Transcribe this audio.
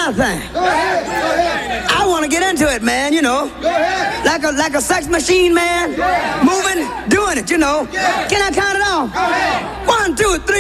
kind of thing. Go ahead. I want to get into it, man, you know. Go ahead. Like a sex machine, man. Moving, doing it, you know. Can I count it off? Go ahead. 1, 2, 3.